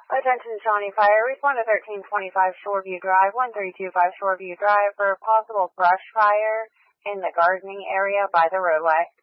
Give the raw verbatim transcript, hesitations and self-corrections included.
Attention Shawnee Fire, respond to thirteen twenty-five Shoreview Drive, one three two five Shoreview Drive for possible brush fire in the gardening area by the roadway.